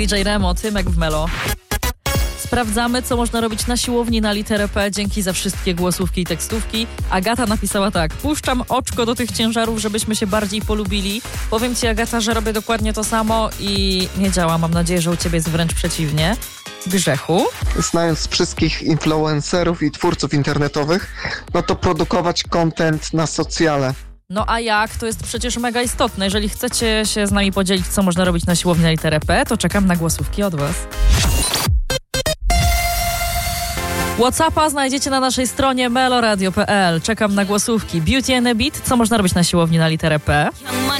DJ Remo, Tymek w Melo. Sprawdzamy, co można robić na siłowni na literę P. Dzięki za wszystkie głosówki i tekstówki. Agata napisała tak: puszczam oczko do tych ciężarów, żebyśmy się bardziej polubili. Powiem ci, Agata, że robię dokładnie to samo i nie działa. Mam nadzieję, że u ciebie jest wręcz przeciwnie. Grzechu? Znając wszystkich influencerów i twórców internetowych, no to produkować content na socjale. No a jak? To jest przecież mega istotne. Jeżeli chcecie się z nami podzielić, co można robić na siłowni na literę P, to czekam na głosówki od was. WhatsAppa znajdziecie na naszej stronie meloradio.pl. Czekam na głosówki. Beauty and a Beat. Co można robić na siłowni na literę P?